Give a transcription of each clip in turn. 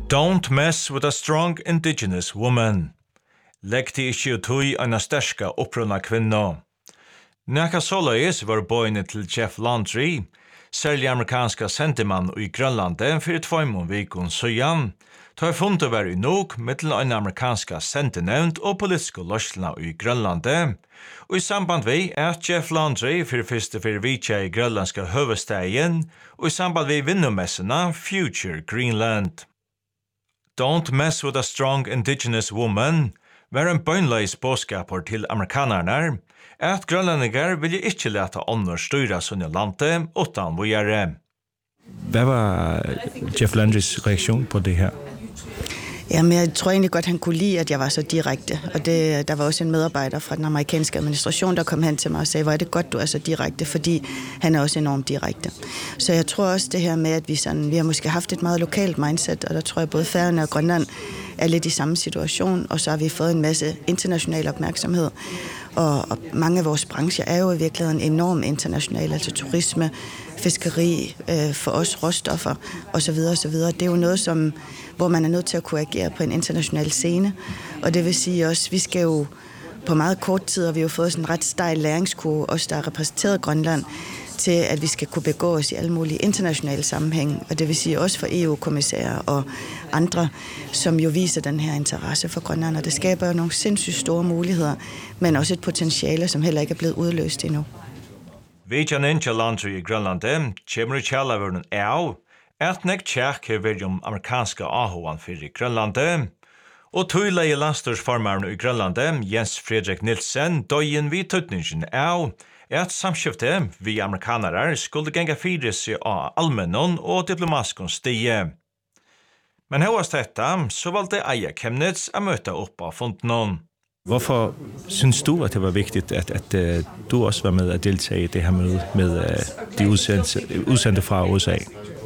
Don't mess with a strong indigenous woman. Legg til ikke utøy en sterska opprunna kvinna. Nekka såleis var bøyne til Jeff Landry, særlig amerikanska sentimann i Grønlandet for 2 veker siden, tar funnet være i nok mittel en amerikanska sentinevnt og politiske løslene i Grønlandet, og i samband vi at Jeff Landry for første for vitja i grønlandska høvestegen, og i samband vi vinnermessene Future Greenland. Don't mess with a strong indigenous woman, var en bøynleis bådskaper til amerikanerne, at grønlandinger ville ikke lete ånder styre sånne landet utan vi gjøre. Hvad var Jeff Landrys reaktion på det her? Jamen, jeg tror egentlig godt, han kunne lide, at jeg var så direkte. Og der var også en medarbejder fra den amerikanske administration, der kom hen til mig og sagde, hvor er det godt, du er så direkte, fordi han er også enormt direkte. Så jeg tror også det her med, at vi har måske haft et meget lokalt mindset, og der tror jeg både Færøerne og Grønland er lidt i samme situation, og så har vi fået en masse international opmærksomhed. Og mange af vores brancher er jo i virkeligheden enormt internationale, altså turisme, fiskeri, for os råstoffer osv. osv. Det er jo noget, hvor man er nødt til at kunne agere på en international scene, og det vil sige også, vi skal jo på meget kort tid, og vi har jo fået sådan en ret stejl læringskurve, også der har repræsenteret Grønland, til at vi skal kunne begå os i alle mulige internationale sammenhæng, og det vil sige også for EU-kommissærer og andre, som jo viser den her interesse for Grønland, og det skaber jo nogle sindssygt store muligheder, men også et potentiale, som heller ikke er blevet udløst endnu. Vidjan Inja Landry i Grønlandet, kommer i kjællaveren af, at nek tjekk hever amerikanska ahoan fyrir Grønlandet, og tøyleie landstyrsformaren i Grønlandet, Jens Fredrik Nilsen, døyen vid tøtningen av, at samskiftet vi amerikanere skulle genga fyrir seg av allmennon og diplomatskon stie. Men høyast dette, så valgte Aya Chemnitz å møte opp av fontenon. Hvorfor synes du, at det var vigtigt, at du også var med at deltage i det her møde med de udsendte fra USA?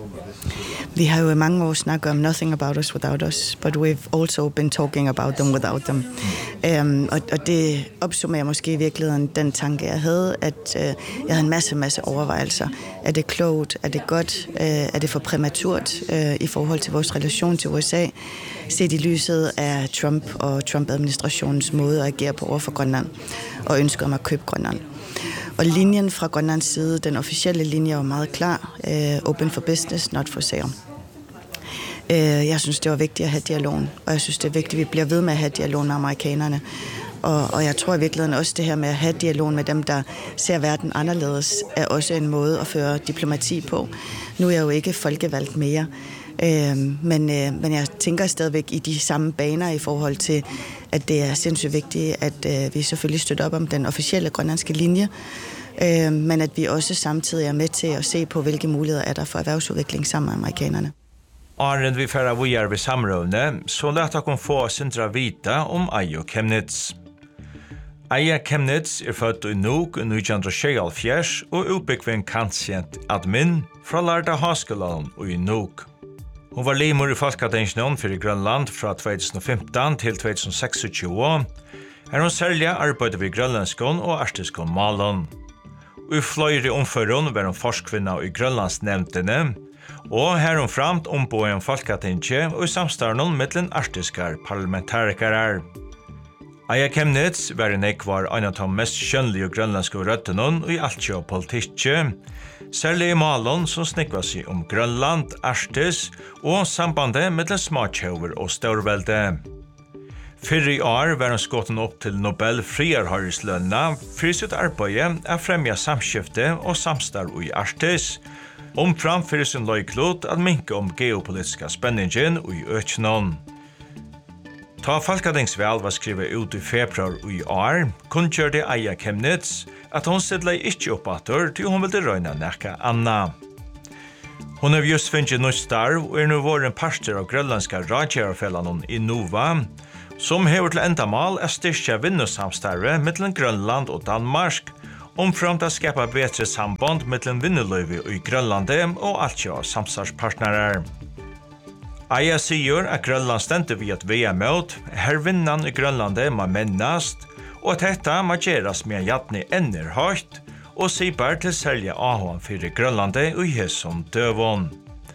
Vi har jo i mange år snakket om nothing about us without us, but we've also been talking about them without them. Og det opsummerer måske i virkeligheden den tanke, jeg havde, at jeg havde en masse overvejelser. Er det klogt? Er det godt? Er det for præmaturt i forhold til vores relation til USA? Set i lyset af Trump og Trump-administrationens måde at agere på over for Grønland, og ønsker om at købe Grønland. Og linjen fra Grønlands side, den officielle linje var meget klar. Open for business, not for sale. Jeg synes, det var vigtigt at have dialogen, og jeg synes, det er vigtigt, at vi bliver ved med at have dialogen med amerikanerne. Og jeg tror i virkeligheden også, det her med at have dialogen med dem, der ser verden anderledes, er også en måde at føre diplomati på. Nu er jeg jo ikke folkevalgt mere, men jeg tænker stadigvæk i de samme baner i forhold til, at det er sindssygt vigtigt, at vi selvfølgelig støtter op om den officielle grønlandske linje, men at vi også samtidig er med til at se på, hvilke muligheder er der for erhvervsudvikling sammen med amerikanerne. Arend vi færa vi ved samrådene, så lät dere få sindra vita om Aya Chemnitz. Aya Chemnitz født i Nuuk i 1976 og utbyggven kantsjent admin fra Lærda Haskolan i Nuuk. Hun var limor i Folketingene for Grønland fra 2015 til 2026. Her hun særlig arbeidet ved grønlandskån og arktiskån malen. I flere omføren var hun forskvinna i grønlandsnevntene, og her hun framt ombåen Folketinget og i samstarven mellom arktiskar parlamentarikere. Aya Chemnitz var en ekvar en av de mest kjønnelige grønlandske røttene i alt og politikk, særlig i malen som snikva seg om Grønland, Arktis og sambandet mellom småtjøver og størvelde. Fyrre i år var hun skåten opp til Nobel friarhøyreslønna for sitt arbeid å fremja samskifte og samstarv i Arktis, framfyrir sin løyklot at minke om geopolitiska spenningen i økjennom. Ta Folketingsval var skrivet ut i februar i år, kunngjørte Aya Chemnitz at hun stedde ikke oppatter til hun ville røyna nekka anna. Hun har just finnet nytt starv og nå vært en parster av grønlandska radgjørerfellan i Nova, som hever til endamal er styrkja vinnusamstarve mellom Grønland og Danmark, fram til å skapa bedre samband mellom vinneløyve i Grønlandet og altja samstartspartnerer. Aya sier at Grønland stendte vid et VM-møt, her vinnan i Grønlandet må mennast, og at dette må gjeras med jatni enner høyt, og sier til særlig ahoan fyrir Grønlandet og hesson døvån.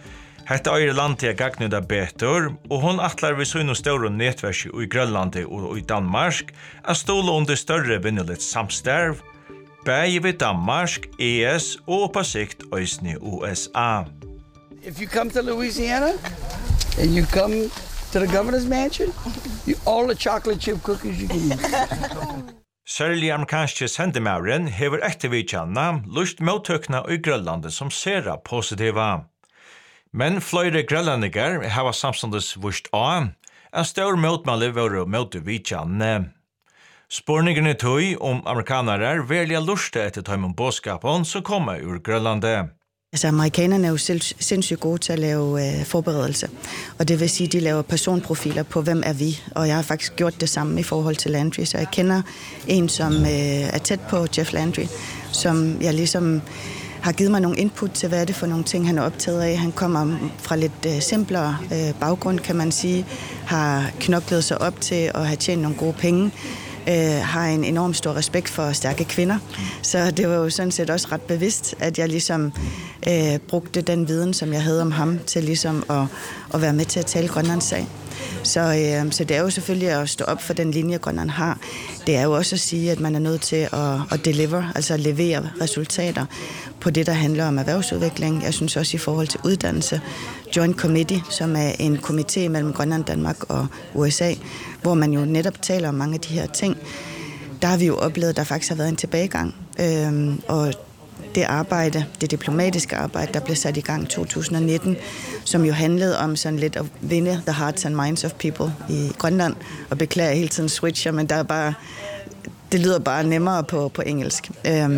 Hetta øyre land er gagnuda betur, og hon atlar vi søgn og større netverk i Grønlandi og i Danmark er ståle under større vinneligt samsterv, bæg ved Danmark, ES og på sikt øysne USA. If you come to Louisiana and you come to the governor's mansion, all the chocolate chip cookies you can eat. Særlig amerikanske sendemauren hever ettervidtjanna lust mottøkna i Grønlandet som sera positiva. Men flere grønlandiger hava samståndes vurst av, stor motmalle våre mottøvidtjanne. Spårningene tog amerikanere velja luste etter tøymon bådskapen som kommer ur Grønlandet. Altså, amerikanerne er jo sindssygt gode til at lave forberedelse, og det vil sige, at de laver personprofiler på, hvem er vi, og jeg har faktisk gjort det samme i forhold til Landry, så jeg kender en, som er tæt på Jeff Landry, som jeg ligesom har givet mig nogle input til, hvad er det for nogle ting, han er optaget af. Han kommer fra lidt simplere baggrund, kan man sige, har knoklet sig op til at have tjent nogle gode penge, har en enorm stor respekt for stærke kvinder. Så det var jo sådan set også ret bevidst, at jeg ligesom brugte den viden, som jeg havde om ham, til ligesom at være med til at tale Grønlands sag. Så det er jo selvfølgelig at stå op for den linje, Grønland har. Det er jo også at sige, at man er nødt til at deliver, altså at levere resultater på det, der handler om erhvervsudvikling. Jeg synes også i forhold til uddannelse. Joint Committee, som er en komité mellem Grønland, Danmark og USA, hvor man jo netop taler om mange af de her ting. Der har vi jo oplevet, at der faktisk har været en tilbagegang. Og det arbejde, det diplomatiske arbejde, der blev sat i gang i 2019, som jo handlede om sådan lidt at vinde the hearts and minds of people i Grønland. Og beklager hele tiden switcher, men der er bare, det lyder bare nemmere på engelsk.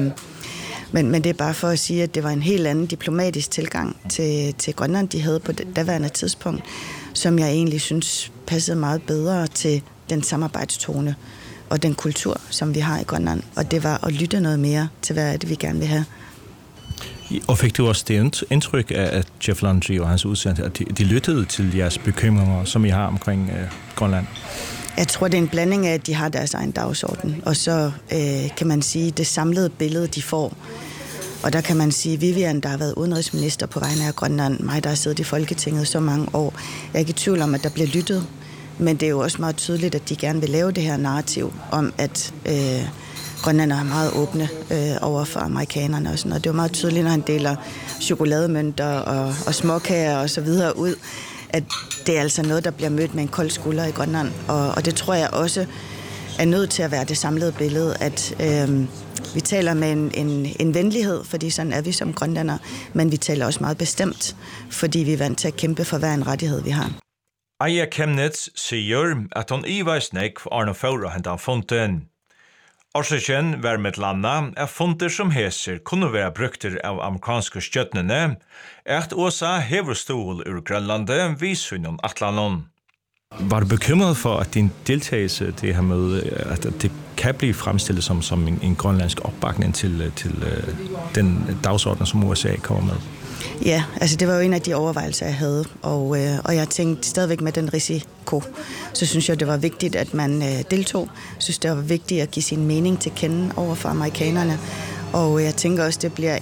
Men det er bare for at sige, at det var en helt anden diplomatisk tilgang til Grønland, de havde på det daværende tidspunkt, som jeg egentlig synes passede meget bedre til den samarbejdstone og den kultur, som vi har i Grønland. Og det var at lytte noget mere til, hvad er det, vi gerne vil have. Og fik du også det indtryk af, at Jeff Landry og hans udsendte, at de lyttede til jeres bekymringer, som I har omkring Grønland? Jeg tror, det er en blanding af, at de har deres egen dagsorden, og så kan man sige, det samlede billede, de får. Og der kan man sige, Vivian, der har været udenrigsminister på vegne af Grønland, mig, der har siddet i Folketinget så mange år, jeg er ikke i tvivl om, at der bliver lyttet, men det er jo også meget tydeligt, at de gerne vil lave det her narrativ om, at grønlændere er meget åbne over for amerikanerne og sådan noget. Det er jo meget tydeligt, når han deler chokolademønter og småkager og så videre ud, at det er altså noget, der bliver mødt med en kold skulder i Grønland. Og det tror jeg også er nødt til at være det samlede billede, at vi taler med en venlighed, fordi sådan er vi som grønlændere, men vi taler også meget bestemt, fordi vi er vant til at kæmpe for hver en rettighed, vi har. Aya Kemnitz siger, at hun i vejsnek for Arne Fåre hentan fonten. Årsaken var med landa er fonter som heser kunne være brukter av amerikanske støttene, at USA hever stål ur Grønlandet vis hunnen Atlanon. Var du bekymret for, at din deltagelse det her med, at det kan blive fremstillet som en grønlandsk opbakning til den dagsorden, som USA kommer med? Ja, altså det var jo en af de overvejelser, jeg havde, og jeg tænkte stadigvæk med den risiko, så synes jeg, det var vigtigt, at man deltog. Jeg synes, det var vigtigt at give sin mening til kende over for amerikanerne, og jeg tænker også, det bliver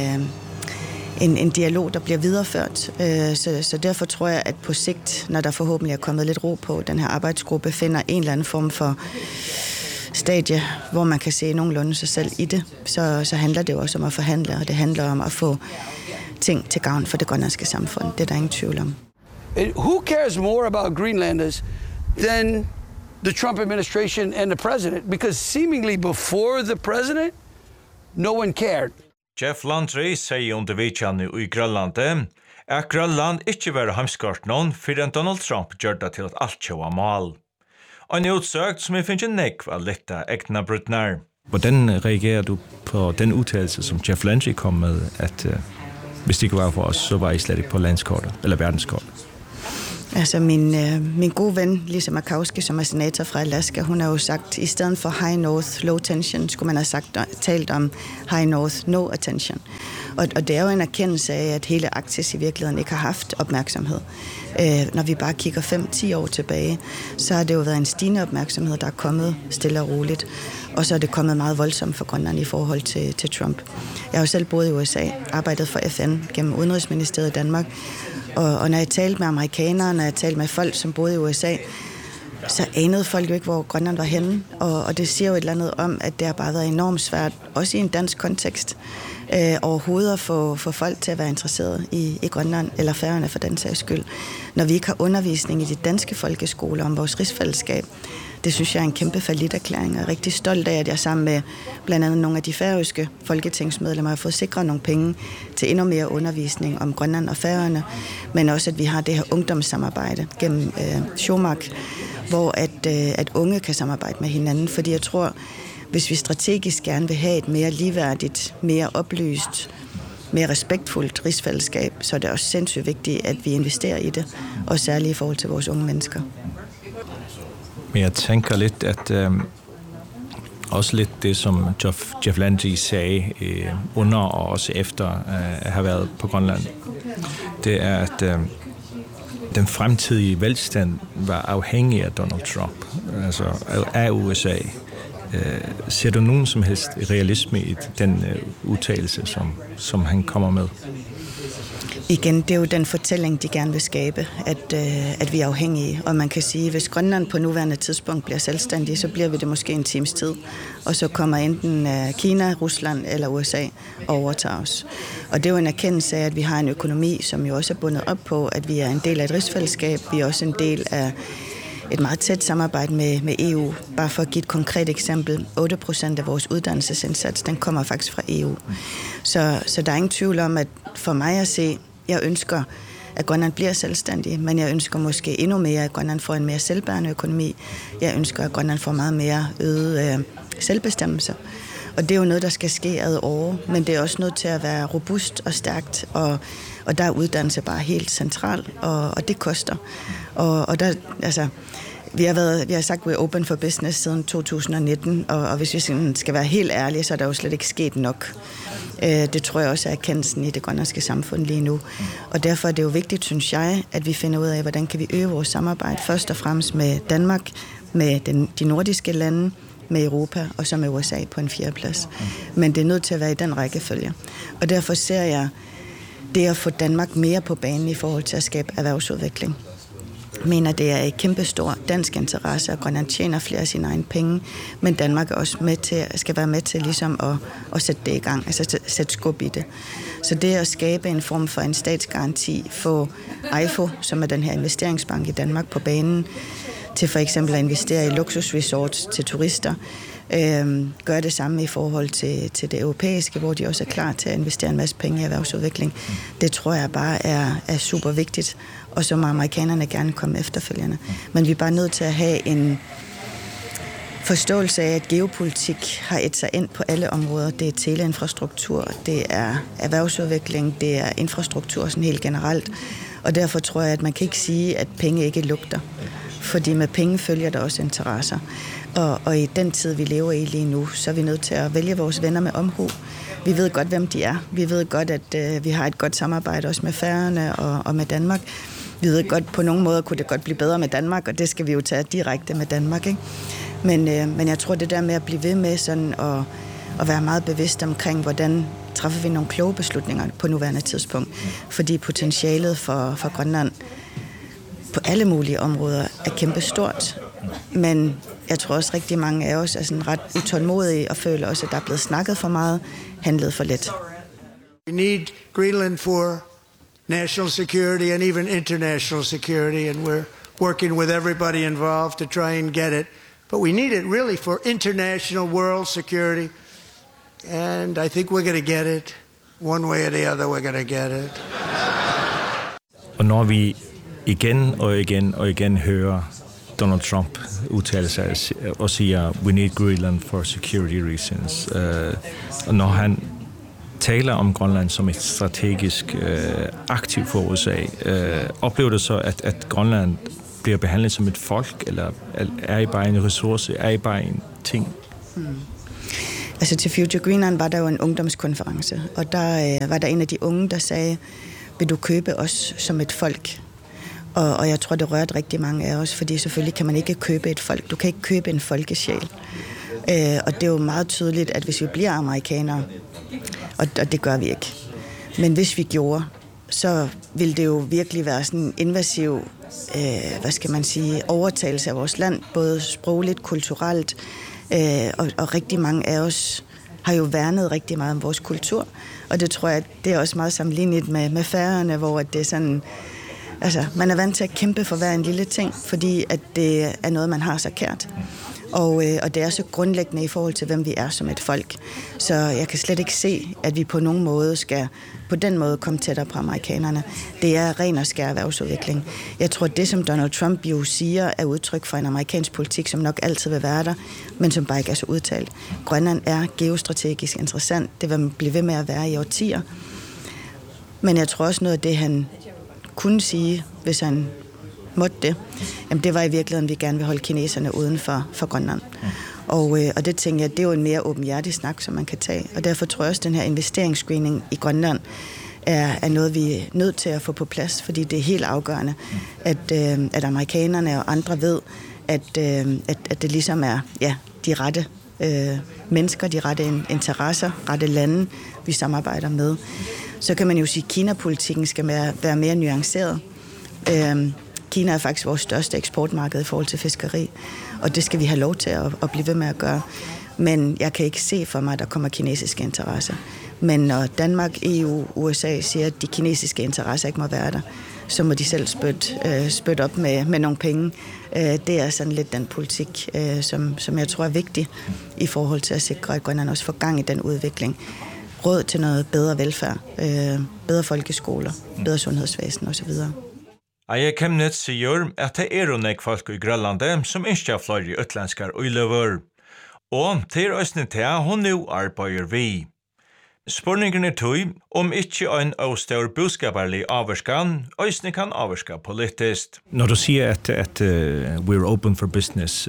en dialog, der bliver videreført. Så derfor tror jeg, at på sigt, når der forhåbentlig er kommet lidt ro på, den her arbejdsgruppe finder en eller anden form for stadie, hvor man kan se nogenlunde sig selv i det, så handler det jo også om at forhandle, og det handler om at få ting til gavn for det grønlandske samfund. Det er der ingen tvivl om. Who cares more about Greenlanders than the Trump administration and the president? Because seemingly before the president, no one cared. Jeff Landry sier under vidtjanne i Grønlandet at Grønland ikke var hamskart noen for Donald Trump gjør det til at alt kjøver mal. Og en utsøkt som jeg finner nekv av litt egna brutnar. Hvordan reagerer du på den udtalelse, som Jeff Landry kom med, at hvis det ikke var for os, så var I slet ikke på landskortet, eller verdenskortet? Altså min gode ven, Lisa Murkowski, som er senator fra Alaska, hun har jo sagt, i stedet for high north, low tension, skulle man have talt om high north, no attention. Og det er jo en erkendelse af, at hele Arktis i virkeligheden ikke har haft opmærksomhed. Når vi bare kigger 5-10 år tilbage, så har det jo været en stigende opmærksomhed, der er kommet stille og roligt. Og så er det kommet meget voldsomt for Grønland i forhold til Trump. Jeg har jo selv boet i USA, arbejdet for FN gennem Udenrigsministeriet i Danmark, Og når jeg talte med amerikanere, når jeg talte med folk, som boede i USA, så anede folk jo ikke, hvor Grønland var henne. Og det siger jo et eller andet om, at det har bare været enormt svært, også i en dansk kontekst, overhovedet at få folk til at være interesseret i Grønland, eller Færøerne for den sags skyld. Når vi ikke har undervisning i de danske folkeskoler om vores rigsfællesskab, det synes jeg er en kæmpe falliterklæring, og jeg er rigtig stolt af, at jeg sammen med blandt andet nogle af de færøske folketingsmedlemmer har fået sikret nogle penge til endnu mere undervisning om Grønland og Færøerne, men også at vi har det her ungdomssamarbejde gennem Sjómaq, hvor at unge kan samarbejde med hinanden, fordi jeg tror, hvis vi strategisk gerne vil have et mere ligeværdigt, mere oplyst, mere respektfuldt rigsfællesskab, så er det også sindssygt vigtigt, at vi investerer i det, og særligt i forhold til vores unge mennesker. Men jeg tænker lidt, at også lidt det, som Jeff Landry sagde under og også efter at have været på Grønland, det er, at den fremtidige velstand var afhængig af Donald Trump, altså af USA. Ser du nogen som helst realisme i den udtalelse, som han kommer med? Igen, det er jo den fortælling, de gerne vil skabe, at vi er afhængige. Og man kan sige, at hvis Grønland på nuværende tidspunkt bliver selvstændig, så bliver vi det måske en times tid. Og så kommer enten Kina, Rusland eller USA og overtager os. Og det er jo en erkendelse af, at vi har en økonomi, som jo også er bundet op på, at vi er en del af et rigsfællesskab. Vi er også en del af et meget tæt samarbejde med EU. Bare for at give et konkret eksempel, 8% af vores uddannelsesindsats, den kommer faktisk fra EU. Så der er ingen tvivl om, at for mig at se, jeg ønsker, at Grønland bliver selvstændig, men jeg ønsker måske endnu mere, at Grønland får en mere selvbærende økonomi. Jeg ønsker, at Grønland får meget mere øget selvbestemmelse. Og det er jo noget, der skal ske ad år, men det er også nødt til at være robust og stærkt, og der er uddannelse bare helt central, og det koster. Og der, altså, vi har sagt, at vi er open for business siden 2019, og hvis vi skal være helt ærlige, så er der jo slet ikke sket nok. Det tror jeg også er erkendelsen i det grønlandske samfund lige nu. Og derfor er det jo vigtigt, synes jeg, at vi finder ud af, hvordan kan vi øge vores samarbejde, først og fremmest med Danmark, med de nordiske lande, med Europa og så med USA på en 4. plads. Men det er nødt til at være i den rækkefølge. Og derfor ser jeg det at få Danmark mere på banen i forhold til at skabe erhvervsudvikling. Jeg mener, det er en kæmpe stor dansk interesse, at Grønland tjener flere af sine egne penge, men Danmark er også skal være med til ligesom at sætte det i gang, altså sætte skub i det. Så det at skabe en form for en statsgaranti, få EIFO, som er den her investeringsbank i Danmark, på banen, til for eksempel at investere i luksusresorts til turister, gør det samme i forhold til det europæiske, hvor de også er klar til at investere en masse penge i erhvervsudvikling. Det tror jeg bare er super vigtigt, og så må amerikanerne gerne komme efterfølgende. Men vi er bare nødt til at have en forståelse af, at geopolitik har et sig ind på alle områder. Det er teleinfrastruktur, det er erhvervsudvikling, det er infrastruktur sådan helt generelt. Og derfor tror jeg, at man kan ikke sige, at penge ikke lugter. Fordi med penge følger der også interesser. Og i den tid, vi lever i lige nu, så er vi nødt til at vælge vores venner med omhu. Vi ved godt, hvem de er. Vi ved godt, at vi har et godt samarbejde også med Færøerne og med Danmark. Vi ved godt, på nogle måder kunne det godt blive bedre med Danmark, og det skal vi jo tage direkte med Danmark, ikke? Men jeg tror, det der med at blive ved med sådan at være meget bevidst omkring, hvordan træffer vi nogle kloge beslutninger på nuværende tidspunkt. Fordi potentialet for Grønland på alle mulige områder er kæmpe stort. Men jeg tror også rigtig mange af os er sådan ret utålmodige og føler også, at der er blevet snakket for meget, handlet for lidt. We need Greenland for national security and even international security, and we're working with everybody involved to try and get it. But we need it really for international world security, and I think we're going to get it. One way or the other, we're going to get it. Og når vi igen og igen hører Donald Trump udtale sig og siger, we need Greenland for security reasons. Og når han taler om Grønland som et strategisk aktiv for USA, oplever det så, at Grønland bliver behandlet som et folk, eller er I bare en ressource, er I bare en ting? Altså til Future Greenland var der jo en ungdomskonference, og der var der en af de unge, der sagde, vil du købe os som et folk? Og jeg tror, det rørte rigtig mange af os, fordi selvfølgelig kan man ikke købe et folk. Du kan ikke købe en folkesjæl. Og det er jo meget tydeligt, at hvis vi bliver amerikanere, og det gør vi ikke, men hvis vi gjorde, så vil det jo virkelig være sådan en invasiv, hvad skal man sige, overtagelse af vores land, både sprogligt, kulturelt, og rigtig mange af os har jo værnet rigtig meget om vores kultur, og det tror jeg, det er også meget sammenlignet med Færøerne, hvor det er sådan, altså man er vant til at kæmpe for hver en lille ting, fordi at det er noget, man har så kært. Og det er så grundlæggende i forhold til, hvem vi er som et folk. Så jeg kan slet ikke se, at vi på nogen måde skal på den måde komme tættere på amerikanerne. Det er ren og skær erhvervsudvikling. Jeg tror, det som Donald Trump jo siger, er udtryk for en amerikansk politik, som nok altid vil være der, men som bare ikke er så udtalt. Grønland er geostrategisk interessant. Det vil blive ved med at være i årtier. Men jeg tror også noget af det, han kunne sige, hvis han måtte det, jamen det var i virkeligheden, vi gerne vil holde kineserne uden for Grønland. Og det tænker jeg, det er jo en mere åbenhjertig snak, som man kan tage. Og derfor tror jeg også, at den her investeringsscreening i Grønland er noget, vi er nødt til at få på plads, fordi det er helt afgørende, at amerikanerne og andre ved, at det ligesom er de rette mennesker, de rette interesser, rette lande, vi samarbejder med. Så kan man jo sige, at Kina-politikken skal være mere nuanceret. Kina er faktisk vores største eksportmarked i forhold til fiskeri, og det skal vi have lov til at blive ved med at gøre. Men jeg kan ikke se for mig, at der kommer kinesiske interesser. Men når Danmark, EU, USA siger, at de kinesiske interesser ikke må være der, så må de selv spytte op med nogle penge. Det er sådan lidt den politik, som jeg tror er vigtig i forhold til at sikre, at Grønland også får gang i den udvikling. Råd til noget bedre velfærd, bedre folkeskoler, bedre sundhedsvæsen osv. Eia Kemnitz sier at det er nek folk i Grønlandet som ikke flere utlandskar uiløver. Og til østene til hun nå arbeider vi. Spørningen tog om ikke en avstår budskaperlig avvarskan, østene kan avvarska politisk. Når du siger, at we're open for business,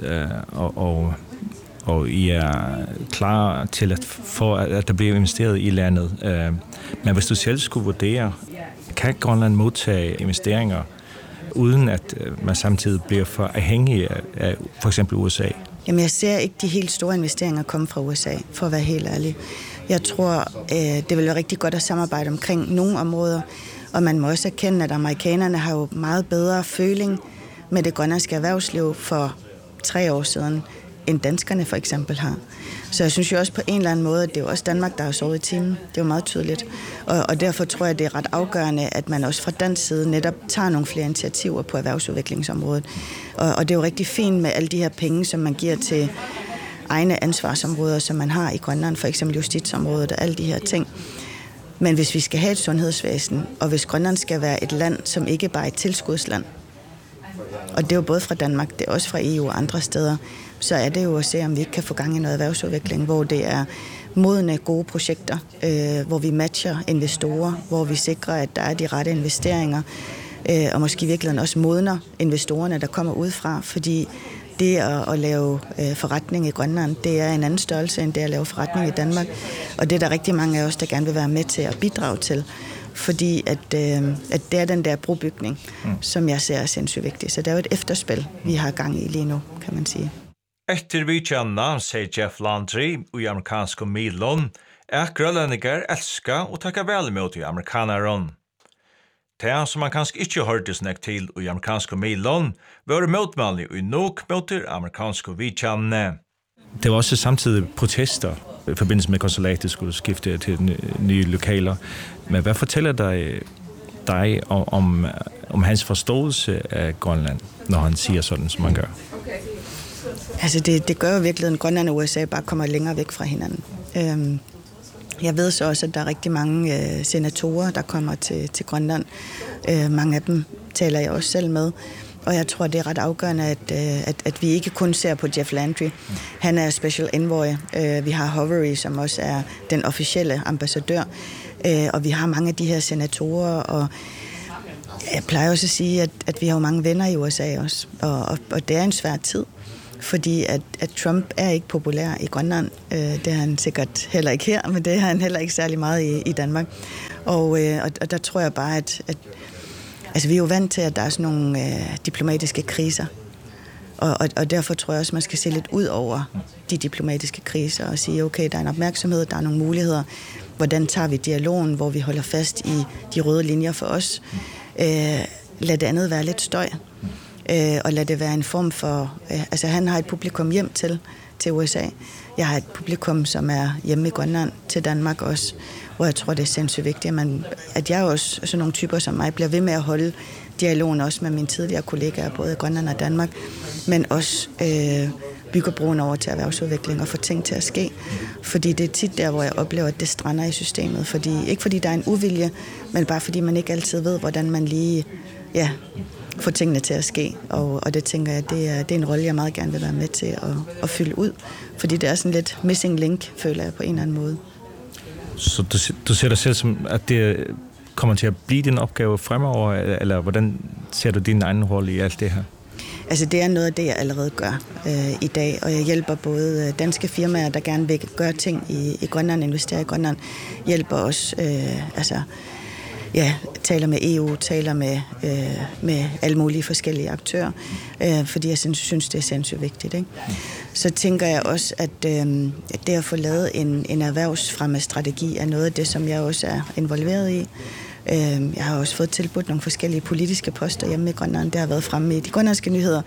og I er klar til at der bliver investeret i landet, men hvis du selv skulle vurdere, kan Grønland modtage investeringer, uden at man samtidig bliver for afhængig af for eksempel USA? Jamen jeg ser ikke de helt store investeringer komme fra USA, for at være helt ærlig. Jeg tror, det vil være rigtig godt at samarbejde omkring nogle områder, og man må også erkende, at amerikanerne har jo meget bedre føling med det grønlandske erhvervsliv for 3 år siden, end danskerne for eksempel har. Så jeg synes jo også på en eller anden måde, at det er jo også Danmark, der har sovet i timen. Det er jo meget tydeligt. Og derfor tror jeg, det er ret afgørende, at man også fra den side netop tager nogle flere initiativer på erhvervsudviklingsområdet. Og det er jo rigtig fint med alle de her penge, som man giver til egne ansvarsområder, som man har i Grønland, for eksempel justitsområdet og alle de her ting. Men hvis vi skal have et sundhedsvæsen, og hvis Grønland skal være et land, som ikke bare er et tilskudsland, og det er jo både fra Danmark, det er også fra EU og andre steder, så er det jo at se, om vi ikke kan få gang i noget erhvervsudvikling, hvor det er modne, gode projekter, hvor vi matcher investorer, hvor vi sikrer, at der er de rette investeringer, og måske i virkeligheden også modner investorerne, der kommer udefra, fordi det at lave forretning i Grønland, det er en anden størrelse, end det at lave forretning i Danmark, og det er der rigtig mange af os, der gerne vil være med til at bidrage til, fordi at det er den der brobygning, som jeg ser er sindssygt vigtig. Så det er jo et efterspil, vi har gang i lige nu, kan man sige. Etter vi kjenner, sier Jeff Landry i amerikanske Milon, at grønlændiger elsker og takker vel imot i amerikaneren. Det som man kanskje ikke hørte snakk til i amerikanske Milon, var motmældig i nok mot de amerikanske vidkjennene. Det var også samtidig protester i forbindelse med konsulatet skulle skifte til nye lokaler. Men hvad fortæller dig om hans forståelse af Grønland, når han siger sådan, som han gør? Altså det gør jo virkelig, at Grønland og USA bare kommer længere væk fra hinanden. Jeg ved så også, at der er rigtig mange senatorer, der kommer til Grønland. Mange af dem taler jeg også selv med. Og jeg tror, det er ret afgørende, at vi ikke kun ser på Jeff Landry. Han er special envoy. Vi har Hovery, som også er den officielle ambassadør. Og vi har mange af de her senatorer. Og jeg plejer også at sige, at vi har jo mange venner i USA også. Og det er en svær tid. Fordi at Trump er ikke populær i Grønland. Det er han sikkert heller ikke her, men det er han heller ikke særlig meget i Danmark. Og der tror jeg bare, at altså vi er jo vant til, at der er sådan nogle diplomatiske kriser. Og derfor tror jeg også, man skal se lidt ud over de diplomatiske kriser og sige, okay, der er en opmærksomhed, der er nogle muligheder. Hvordan tager vi dialogen, hvor vi holder fast i de røde linjer for os? Lad det andet være lidt støj. Og lad det være en form for... altså, han har et publikum hjem til USA. Jeg har et publikum, som er hjemme i Grønland til Danmark også, hvor jeg tror, det er sindssygt vigtigt, at jeg også, sådan nogle typer som mig, bliver ved med at holde dialogen også med mine tidligere kollegaer, både i Grønland og Danmark, men også bygger broen over til erhvervsudvikling og få ting til at ske. Fordi det er tit der, hvor jeg oplever, at det strander i systemet. Ikke fordi der er en uvilje, men bare fordi man ikke altid ved, hvordan man lige får tingene til at ske. Og det tænker jeg, det er en rolle, jeg meget gerne vil være med til at fylde ud. Fordi det er sådan lidt missing link, føler jeg på en eller anden måde. Så du ser dig selv som, at det kommer til at blive din opgave fremover, eller hvordan ser du din egen rolle i alt det her? Altså det er noget af det, jeg allerede gør i dag, og jeg hjælper både danske firmaer, der gerne vil gøre ting i Grønland, investere i Grønland, hjælper også, taler med EU, taler med alle mulige forskellige aktører, fordi jeg synes, det er sindssygt vigtigt. Ikke? Så tænker jeg også, at det at få lavet en erhvervsfremmestrategi er noget af det, som jeg også er involveret i. Jeg har også fået tilbudt nogle forskellige politiske poster hjemme i Grønland. Det har været fremme i de grønlandske nyheder.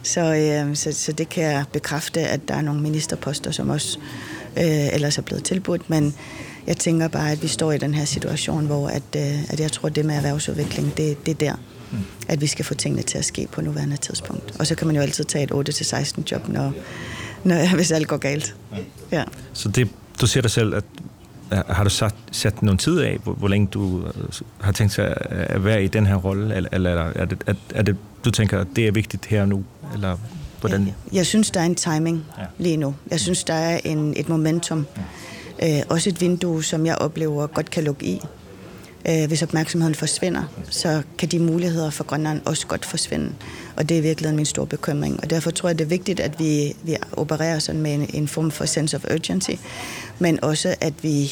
Så det kan jeg bekræfte, at der er nogle ministerposter, som også ellers er blevet tilbudt. Men jeg tænker bare, at vi står i den her situation, hvor at jeg tror, at det med erhvervsudvikling, det er der, at vi skal få tingene til at ske på nuværende tidspunkt. Og så kan man jo altid tage et 8-16 job, hvis alt går galt. Ja. Så du ser dig selv, at har du sat nogle tid af, hvor længe du har tænkt sig at være i den her rolle, eller er det du tænker, at det er vigtigt her og nu, eller hvordan? Jeg synes, der er en timing lige nu. Jeg synes, der er et momentum. Også et vindue, som jeg oplever godt kan lukke i. Hvis opmærksomheden forsvinder, så kan de muligheder for Grønland også godt forsvinde. Og det er i virkeligheden min store bekymring. Og derfor tror jeg, det er vigtigt, at vi opererer sådan med en form for sense of urgency, men også, at vi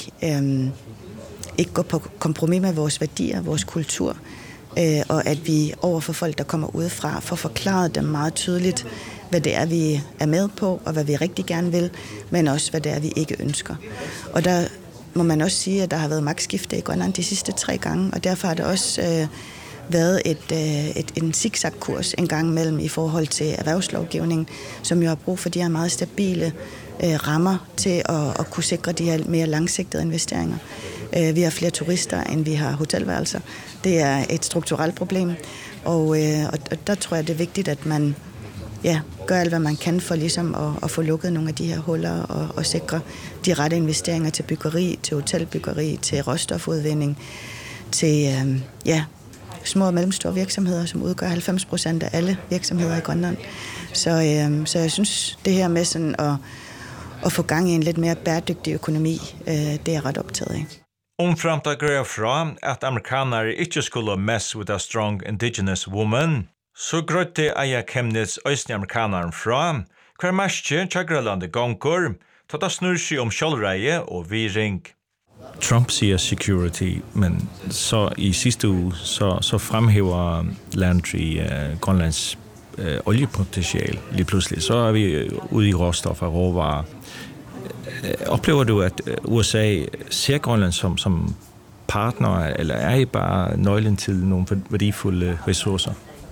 ikke går på kompromis med vores værdier, vores kultur, og at vi overfor folk, der kommer udefra, får forklaret dem meget tydeligt, hvad det er, vi er med på, og hvad vi rigtig gerne vil, men også, hvad det er, vi ikke ønsker. Og der må man også sige, at der har været magtskifte i Grønland de sidste 3 gange, og derfor har det også været en zigzag-kurs en gang imellem i forhold til erhvervslovgivning, som jo har brug for de her meget stabile rammer til at kunne sikre de her mere langsigtede investeringer. Vi har flere turister, end vi har hotelværelser. Det er et strukturelt problem, og der tror jeg, det er vigtigt, at man gør alt, hvad man kan for ligesom at få lukket nogle af de her huller og sikre de rette investeringer til byggeri, til hotelbyggeri, til råstofudvinding, til små og mellemstore virksomheder, som udgør 90% af alle virksomheder i Grønland. Så jeg synes, det her med sådan at få gang i en lidt mere bæredygtig økonomi, det er jeg ret optaget af. Omframt at greie fra at amerikanere ikke skulle mess with a strong indigenous woman, så grøtte Aya Chemnitz østlige amerikaneren fra, hver mestje tjagrelandet gonger, til det snur seg om selvreie og viring. Trump siger security, men så i sidste uge, så fremhæver Landry Grønlands oliepotential lige pludselig. Så er vi ude i råstoffer og råvarer. Oplever du, at USA ser Grønland som partner, eller er I bare nøglen til nogle værdifulde ressourcer?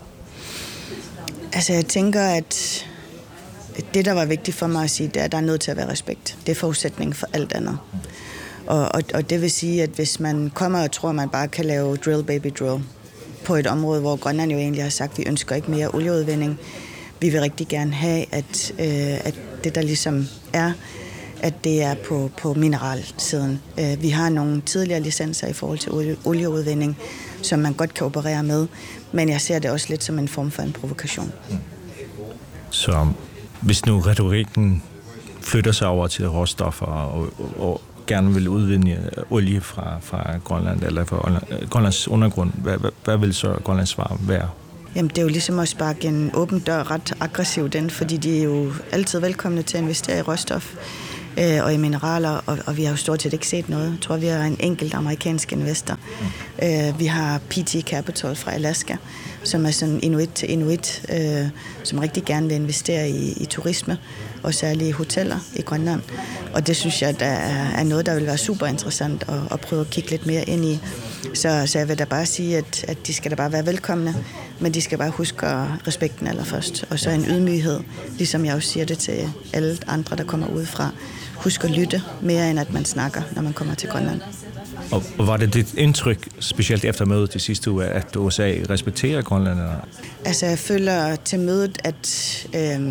Altså, jeg tænker, at det, der var vigtigt for mig at sige, det er, at der er nødt til at være respekt. Det er forudsætning for alt andet. Og det vil sige, at hvis man kommer og tror, at man bare kan lave drill baby drill på et område, hvor Grønland jo egentlig har sagt, at vi ønsker ikke mere olieudvinding. Vi vil rigtig gerne have, at det, der ligesom er, at det er på mineralsiden. Vi har nogle tidligere licenser i forhold til olieudvinding, som man godt kan operere med, men jeg ser det også lidt som en form for en provokation. Så hvis nu retorikken flytter sig over til råstoffer og gerne vil udvinde olie fra Grønland eller fra Grønlands undergrund, hvad vil så Grønlands svar være? Jamen, det er jo ligesom at sparke en åben dør ret aggressivt ind, fordi de er jo altid velkomne til at investere i råstof og i mineraler, og vi har jo stort set ikke set noget. Jeg tror, vi har en enkelt amerikansk investor. Vi har PT Capital fra Alaska, som er sådan inuit til inuit, som rigtig gerne vil investere i turisme, og særligt i hoteller i Grønland. Og det synes jeg, der er noget, der vil være super interessant at prøve at kigge lidt mere ind i. Så jeg vil da bare sige, at de skal da bare være velkomne, men de skal bare huske respekten allerførst. Og så en ydmyghed, ligesom jeg også siger det til alle andre, der kommer udefra. Husk at lytte mere, end at man snakker, når man kommer til Grønland. Og var det dit indtryk, specielt efter mødet de sidste uge, at USA respekterer grønlænderne? Altså, jeg føler til mødet, at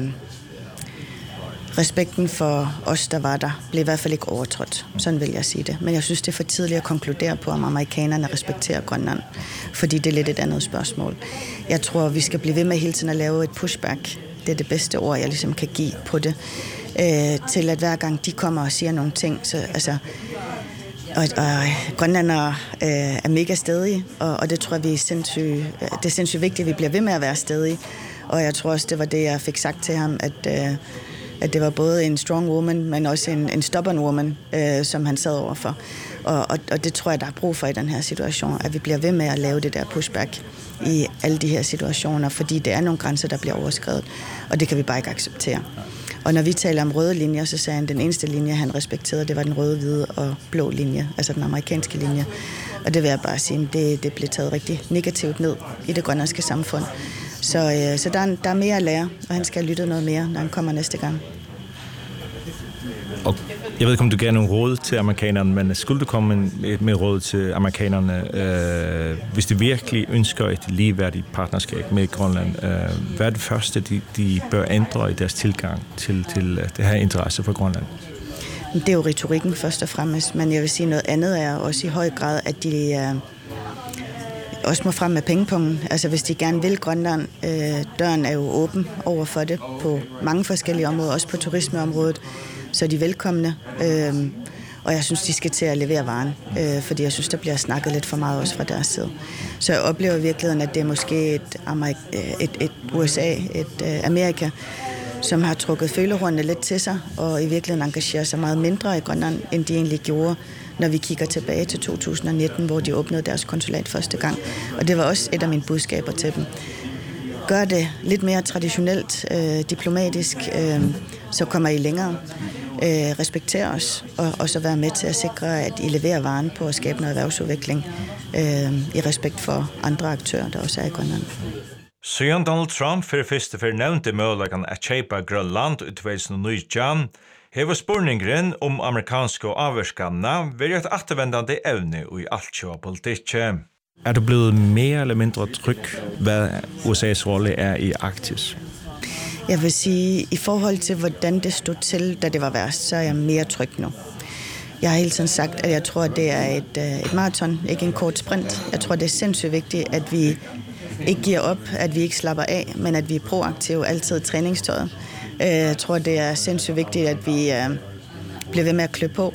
respekten for os, der var der, blev i hvert fald ikke overtrådt. Sådan vil jeg sige det. Men jeg synes, det er for tidligt at konkludere på, om amerikanerne respekterer Grønland. Fordi det er lidt et andet spørgsmål. Jeg tror, vi skal blive ved med hele tiden at lave et pushback. Det er det bedste ord, jeg ligesom kan give på det. Til at hver gang de kommer og siger nogle ting, så altså... Og grønlændere er mega stedige, og det tror jeg, det er sindssygt vigtigt, at vi bliver ved med at være stedige. Og jeg tror også, det var det, jeg fik sagt til ham, at det var både en strong woman, men også en stubborn woman, som han sad overfor. Og det tror jeg, der er brug for i den her situation, at vi bliver ved med at lave det der pushback i alle de her situationer, fordi det er nogle grænser, der bliver overskredet, og det kan vi bare ikke acceptere. Og når vi taler om røde linjer, så sagde han, at den eneste linje, han respekterede, det var den røde, hvide og blå linje, altså den amerikanske linje. Og det vil jeg bare sige, det blev taget rigtig negativt ned i det grønlandske samfund. Så der er mere at lære, og han skal lytte noget mere, når han kommer næste gang. Og jeg ved ikke, om du gav nogle råd til amerikanerne, men skulle du komme med råd til amerikanerne, hvis de virkelig ønsker et ligeværdigt partnerskab med Grønland, hvad er det første, de bør ændre i deres tilgang til det her interesse for Grønland? Det er jo retorikken først og fremmest, men jeg vil sige noget andet er også i høj grad, at de også må frem med pengepungen. Altså hvis de gerne vil Grønland, døren er jo åben over for det på mange forskellige områder, også på turismeområdet, så er de velkomne. Og jeg synes, de skal til at levere varen, fordi jeg synes, der bliver snakket lidt for meget også fra deres side. Så jeg oplever i virkeligheden, at det er måske et USA, et Amerika, som har trukket følehornene lidt til sig, og i virkeligheden engagerer sig meget mindre i Grønland, end de egentlig gjorde, når vi kigger tilbage til 2019, hvor de åbnede deres konsulat første gang. Og det var også et af mine budskaber til dem. Gør det lidt mere traditionelt, diplomatisk, så kommer I længere. Respekter os, og så være med til at sikre, at I leverer varen på at skabe noget erhvervsudvikling i respekt for andre aktører, der også er i Grønland. Siden Donald Trump for første for nævnte muligheden at kjøpe Grønland i 2019, hever spurningen om amerikanske avvarskanene vært et ettervendende evne i alt politikken. Er du blevet mere eller mindre tryg, hvad USA's rolle er i Arktis? Jeg vil sige, i forhold til, hvordan det stod til, da det var værst, så er jeg mere tryg nu. Jeg har hele tiden sagt, at jeg tror, at det er et maraton, ikke en kort sprint. Jeg tror, det er sindssygt vigtigt, at vi ikke giver op, at vi ikke slapper af, men at vi er proaktive altid i træningstøjet. Jeg tror, det er sindssygt vigtigt, at vi bliver ved med at klø på.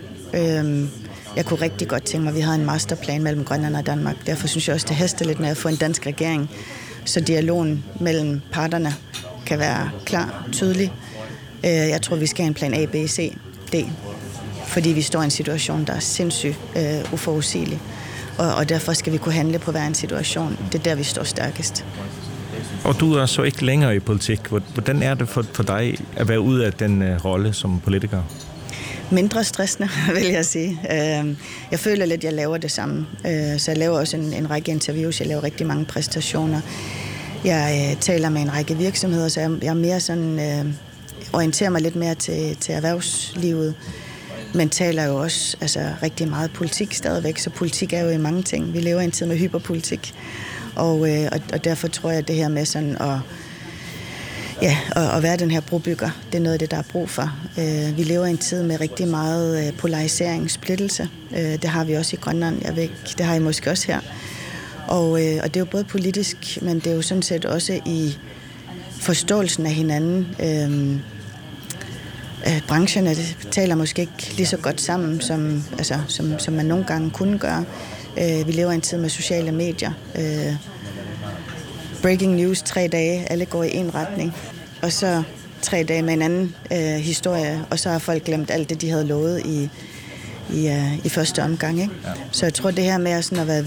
Jeg kunne rigtig godt tænke mig, at vi havde en masterplan mellem Grønland og Danmark. Derfor synes jeg også, det haster lidt med at få en dansk regering, så dialogen mellem parterne kan være klar, tydelig. Jeg tror, vi skal have en plan A, B, C, D, fordi vi står i en situation, der er sindssygt uforudsigelig. Og derfor skal vi kunne handle på hver en situation. Det er der, vi står stærkest. Og du er så ikke længere i politik. Hvordan er det for dig at være ude af den rolle som politiker? Mindre stressende, vil jeg sige. Jeg føler lidt, at jeg laver det samme. Så jeg laver også en række interviews. Jeg laver rigtig mange præstationer. Jeg taler med en række virksomheder, så jeg er mere sådan, orienterer mig lidt mere til erhvervslivet. Men taler jo også rigtig meget politik stadigvæk, så politik er jo i mange ting. Vi lever i en tid med hyperpolitik, og derfor tror jeg, at det her med sådan at være den her brobygger, det er noget af det, der er brug for. Vi lever i en tid med rigtig meget polarisering, splittelse. Det har vi også i Grønland, jeg ved ikke, det har I måske også her. Og det er jo både politisk, men det er jo sådan set også i forståelsen af hinanden. Brancherne taler måske ikke lige så godt sammen, som man nogle gange kunne gøre. Vi lever i en tid med sociale medier. Breaking news 3 dage, alle går i en retning. Og så 3 dage med en anden historie, og så har folk glemt alt det, de havde lovet i første omgang. Ikke? Ja. Så jeg tror, det her med at være